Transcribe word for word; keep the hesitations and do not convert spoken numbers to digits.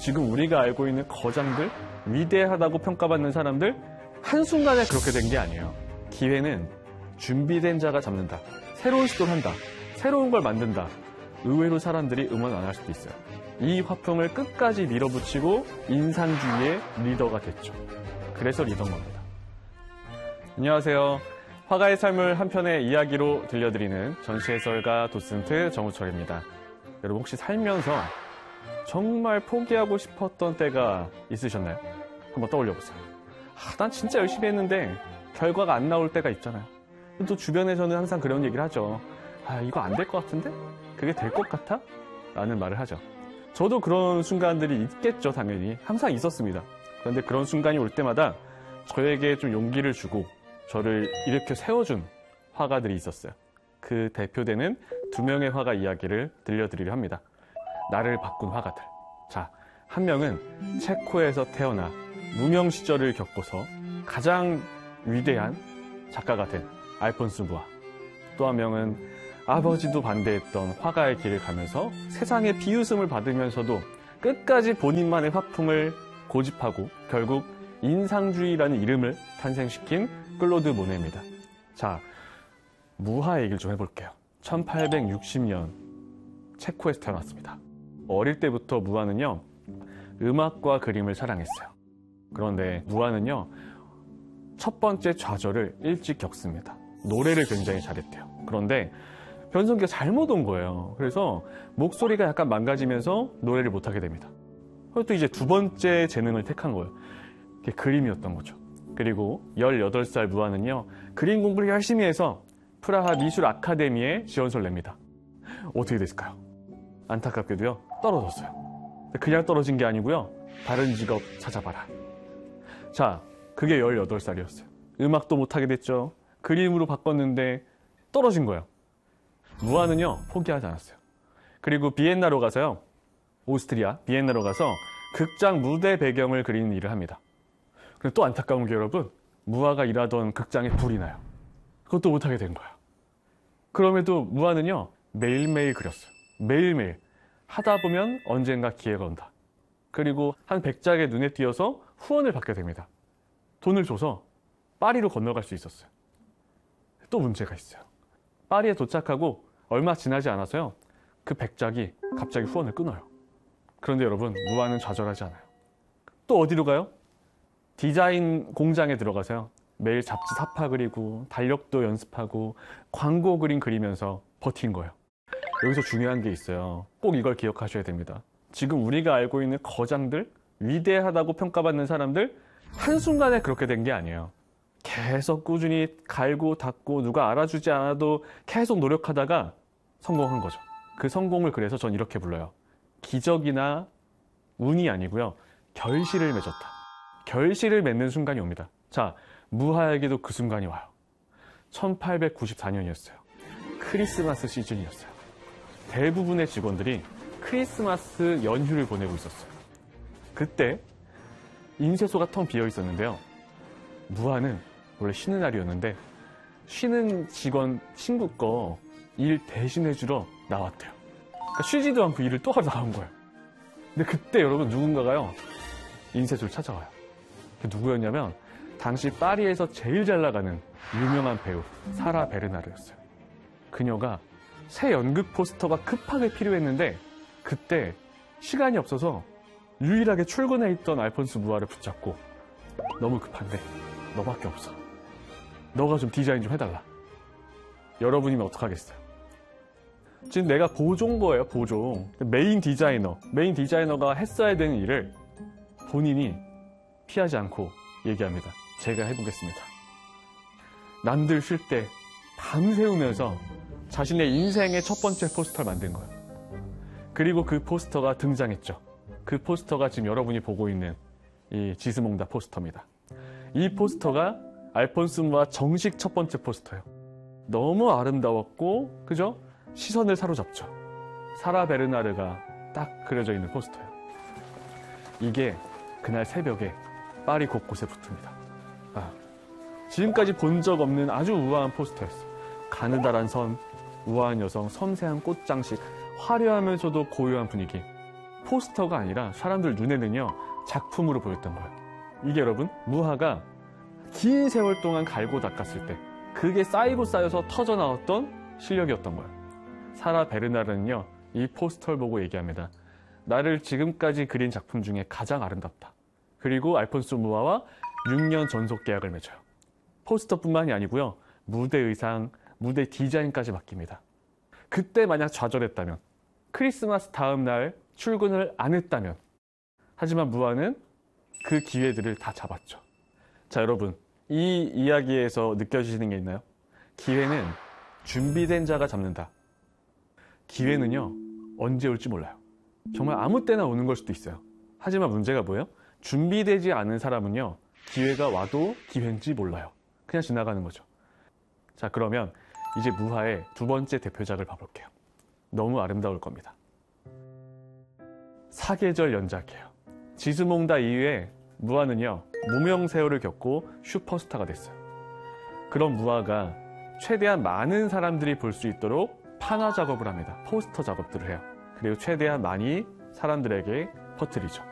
지금 우리가 알고 있는 거장들, 위대하다고 평가받는 사람들, 한순간에 그렇게 된 게 아니에요. 기회는 준비된 자가 잡는다. 새로운 시도를 한다. 새로운 걸 만든다. 의외로 사람들이 응원 안 할 수도 있어요. 이 화풍을 끝까지 밀어붙이고 인상주의의 리더가 됐죠. 그래서 리더인 겁니다. 안녕하세요. 화가의 삶을 한 편의 이야기로 들려드리는 전시해설가 도슨트 정우철입니다. 여러분 혹시 살면서 정말 포기하고 싶었던 때가 있으셨나요? 한번 떠올려보세요. 아, 난 진짜 열심히 했는데 결과가 안 나올 때가 있잖아요. 또 주변에서는 항상 그런 얘기를 하죠. 아, 이거 안 될 것 같은데? 그게 될 것 같아? 라는 말을 하죠. 저도 그런 순간들이 있겠죠, 당연히. 항상 있었습니다. 그런데 그런 순간이 올 때마다 저에게 좀 용기를 주고 저를 이렇게 세워준 화가들이 있었어요. 그 대표되는 두 명의 화가 이야기를 들려드리려 합니다. 나를 바꾼 화가들. 자, 한 명은 체코에서 태어나 무명 시절을 겪고서 가장 위대한 작가가 된 알폰스 무아. 또 한 명은 아버지도 반대했던 화가의 길을 가면서 세상의 비웃음을 받으면서도 끝까지 본인만의 화풍을 고집하고 결국 인상주의라는 이름을 탄생시킨 클로드 모네입니다. 자, 무아 얘기를 좀 해볼게요. 천팔백육십 년 체코에서 태어났습니다. 어릴 때부터 무아는요, 음악과 그림을 사랑했어요. 그런데 무아는요, 첫 번째 좌절을 일찍 겪습니다. 노래를 굉장히 잘했대요. 그런데 변성기가 잘못 온 거예요. 그래서 목소리가 약간 망가지면서 노래를 못하게 됩니다. 또 이제 두 번째 재능을 택한 거예요. 그게 그림이었던 거죠. 그리고 열여덟 살 무아는요, 그림 공부를 열심히 해서 프라하 미술 아카데미에 지원서를 냅니다. 어떻게 됐을까요? 안타깝게도요, 떨어졌어요. 그냥 떨어진 게 아니고요, 다른 직업 찾아봐라. 자, 그게 열여덟 살이었어요. 음악도 못하게 됐죠. 그림으로 바꿨는데 떨어진 거예요. 무아는요, 포기하지 않았어요. 그리고 비엔나로 가서요, 오스트리아 비엔나로 가서 극장 무대 배경을 그리는 일을 합니다. 근데 또 안타까운 게 여러분, 무아가 일하던 극장에 불이 나요. 그것도 못하게 된 거예요. 그럼에도 무아는요, 매일매일 그렸어요. 매일매일. 하다 보면 언젠가 기회가 온다. 그리고 한 백작의 눈에 띄어서 후원을 받게 됩니다. 돈을 줘서 파리로 건너갈 수 있었어요. 또 문제가 있어요. 파리에 도착하고 얼마 지나지 않아서요, 그 백작이 갑자기 후원을 끊어요. 그런데 여러분, 무아는 좌절하지 않아요. 또 어디로 가요? 디자인 공장에 들어가서요, 매일 잡지 사파 그리고 달력도 연습하고 광고 그림 그리면서 버틴 거예요. 여기서 중요한 게 있어요. 꼭 이걸 기억하셔야 됩니다. 지금 우리가 알고 있는 거장들, 위대하다고 평가받는 사람들, 한순간에 그렇게 된 게 아니에요. 계속 꾸준히 갈고 닦고 누가 알아주지 않아도 계속 노력하다가 성공한 거죠. 그 성공을 그래서 전 이렇게 불러요. 기적이나 운이 아니고요, 결실을 맺었다. 결실을 맺는 순간이 옵니다. 자, 무아에게도 그 순간이 와요. 천팔백구십사 년이었어요. 크리스마스 시즌이었어요. 대부분의 직원들이 크리스마스 연휴를 보내고 있었어요. 그때 인쇄소가 텅 비어 있었는데요, 무아는 원래 쉬는 날이었는데 쉬는 직원 친구 거 일 대신해주러 나왔대요. 그러니까 쉬지도 않고 일을 또 하러 나온 거예요. 근데 그때 여러분, 누군가가요, 인쇄소를 찾아와요. 그게 누구였냐면 당시 파리에서 제일 잘 나가는 유명한 배우 사라 베르나르였어요. 그녀가 새 연극 포스터가 급하게 필요했는데 그때 시간이 없어서 유일하게 출근해 있던 알폰스 무아를 붙잡고, 너무 급한데 너밖에 없어. 너가 좀 디자인 좀 해달라. 여러분이면 어떡하겠어요? 지금 내가 보조인 거예요, 보조. 메인 디자이너, 메인 디자이너가 했어야 되는 일을 본인이 피하지 않고 얘기합니다. 제가 해보겠습니다. 남들 쉴 때 밤새우면서 자신의 인생의 첫 번째 포스터를 만든 거예요. 그리고 그 포스터가 등장했죠. 그 포스터가 지금 여러분이 보고 있는 이 지스몽다 포스터입니다. 이 포스터가 알폰스 무아 정식 첫 번째 포스터예요. 너무 아름다웠고, 그죠? 시선을 사로잡죠. 사라 베르나르가 딱 그려져 있는 포스터예요. 이게 그날 새벽에 파리 곳곳에 붙습니다. 아, 지금까지 본 적 없는 아주 우아한 포스터였어요. 가느다란 선, 우아한 여성, 섬세한 꽃장식, 화려하면서도 고요한 분위기. 포스터가 아니라 사람들 눈에는요 작품으로 보였던 거예요. 이게 여러분 무하가 긴 세월 동안 갈고 닦았을 때 그게 쌓이고 쌓여서 터져 나왔던 실력이었던 거예요. 사라 베르나르는요 이 포스터를 보고 얘기합니다. 나를 지금까지 그린 작품 중에 가장 아름답다. 그리고 알폰소 무하와 육 년 전속 계약을 맺어요. 포스터뿐만이 아니고요 무대 의상, 무대 디자인까지 맡깁니다. 그때 만약 좌절했다면, 크리스마스 다음 날 출근을 안 했다면, 하지만 무하는 그 기회들을 다 잡았죠. 자, 여러분, 이 이야기에서 느껴지시는 게 있나요? 기회는 준비된 자가 잡는다. 기회는요 언제 올지 몰라요. 정말 아무 때나 오는 걸 수도 있어요. 하지만 문제가 뭐예요? 준비되지 않은 사람은요 기회가 와도 기회인지 몰라요. 그냥 지나가는 거죠. 자, 그러면 이제 무하의 두 번째 대표작을 봐볼게요. 너무 아름다울 겁니다. 사계절 연작이에요. 지수몽다 이후에 무하는요 무명세월을 겪고 슈퍼스타가 됐어요. 그런 무하가 최대한 많은 사람들이 볼 수 있도록 판화 작업을 합니다. 포스터 작업들을 해요. 그리고 최대한 많이 사람들에게 퍼뜨리죠.